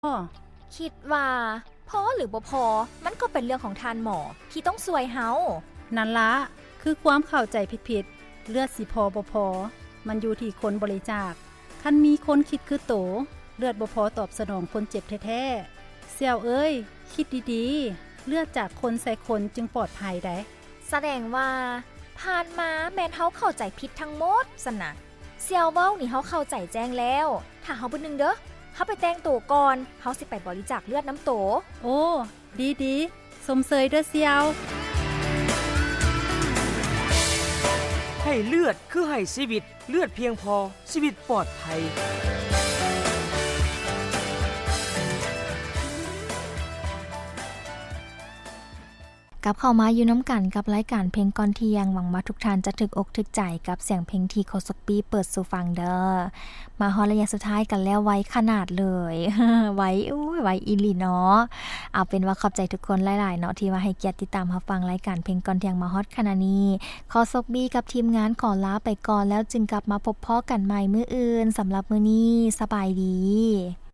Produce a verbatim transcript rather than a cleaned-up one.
อ้อคิดว่าพอหรือบ่พอมันก็เป็นเรื่องของทานหมอที่ต้องช่วยเฮานั่นละคือความเข้าใจผิดๆเลือดสิพอบ่พอมันอยู่ที่คนบริจาคคันมีคนคิดคือโตเลือดบ่พอตอบสนองคนเจ็บแท้ๆเสี่ยวเอ้ยคิดดีๆเลือดจากคนใส่คนจึงปลอดภัยได้แสดงว่าผ่านมาแม่นเฮาเข้าใจผิดทั้งหมดซั่นน่ะเสี่ยวเว้านี่เฮาเข้าใจแจ้งแล้วถ้าเฮาบ่นึงเด้อเฮาไปแต่งตัวก่อนเฮาสิไปบริจาคเลือดน้ำโตโอ้ดีๆสมเสยเด้อเสี่ยวให้เลือดคือให้ชีวิตเลือดเพียงพอชีวิตปลอดภัยกับเข้ามาอยู่น้ำกันกับรายการเพลงก่อนเที่ยงหวังว่าทุกท่านจะถึกอกถึกใจกับเสียงเพลงที่โคซกปีเปิดสู่ฟังเด้อมาฮอดระยะสุดท้ายกันแล้วไว้ขนาดเลย ไว้อุ้ยไว้อีหลีเนาะเอาเป็นว่าขอบใจทุกคนหลายๆเนาะที่ว่าให้เกียรติติดตามรับฟังรายการเพลงก่อนเที่ยงมาฮอดขณะนี้โคซกปีกับทีมงานขอลาไปก่อนแล้วจึงกลับมาพบพ้อกันใหม่มื้ออื่นสำหรับมื้อนี้สบายดี